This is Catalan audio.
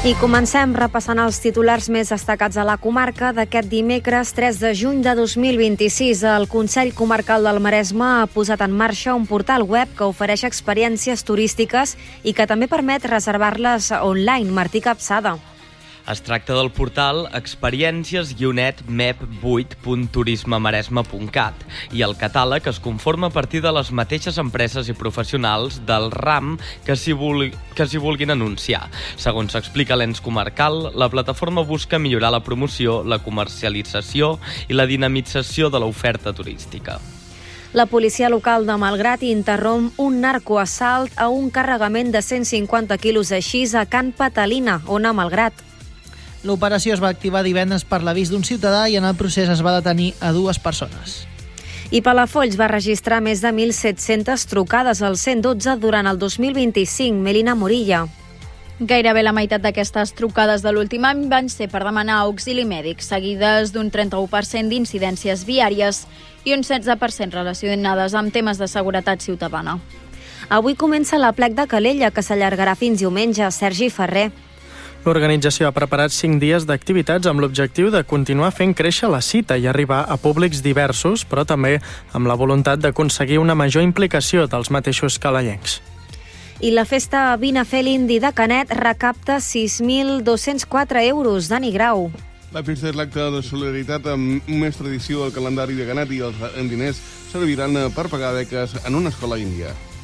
I comencem repassant els titulars més destacats a la comarca d'aquest dimecres 3 de juny de 2026. El Consell Comarcal del Maresme ha posat en marxa un portal web que ofereix experiències turístiques i que també permet reservar-les online. Martí Capçada. Es tracta del portal experiències-mep8.turismemaresme.cat i el catàleg es conforma a partir de les mateixes empreses i professionals del RAM que s'hi vulguin anunciar. Segons explica l'ens comarcal, la plataforma busca millorar la promoció, la comercialització i la dinamització de l'oferta turística. La policia local de Malgrat interromp un narcoassalt a un carregament de 150 quilos de xis a Can Patalina, on a Malgrat. L'operació es va activar divendres per l'avís d'un ciutadà i en el procés es va detenir a 2 persones. I Palafolls va registrar més de 1.700 trucades al 112 durant el 2025. Melina Morilla. Gairebé la meitat d'aquestes trucades de l'últim any van ser per demanar auxili mèdic, seguides d'un 31% d'incidències viàries i un 16% relacionades amb temes de seguretat ciutadana. Avui comença l'Aplec de Calella, que s'allargarà fins diumenge. Sergi Ferrer. L'organització ha preparat 5 dies d'activitats amb l'objectiu de continuar fent créixer la cita i arribar a públics diversos, però també amb la voluntat d'aconseguir una major implicació dels mateixos calellencs. I la festa Vine a fer l'Indi de Canet recapta 6.204 euros. Dani Grau. La festa és l'acte de solidaritat amb més tradició al calendari de Canet i els diners serviran per pagar beques en una escola índia.